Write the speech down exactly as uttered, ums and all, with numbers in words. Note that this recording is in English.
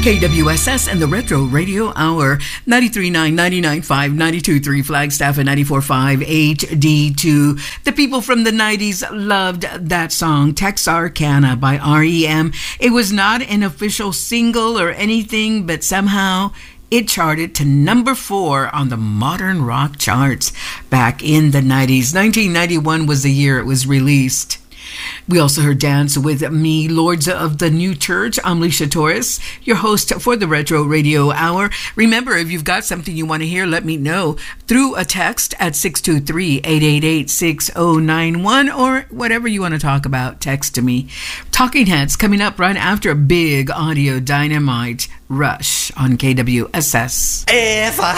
K W S S and the Retro Radio Hour, ninety-three point nine, ninety-nine point five, ninety-two point three Flagstaff, and ninety-four point five H D two. The people from the nineties loved that song, Texarkana by R E M. It was not an official single or anything, but somehow it charted to number four on the modern rock charts back in the nineties. nineteen ninety-one was the year it was released. We also heard Dance With Me, Lords of the New Church. I'm Alicia Torres, your host for the Retro Radio Hour. Remember, if you've got something you want to hear, let me know through a text at six two three, eight eight eight, six zero nine one, or whatever you want to talk about, text to me. Talking Heads coming up right after a big audio dynamite rush on K W S S. If I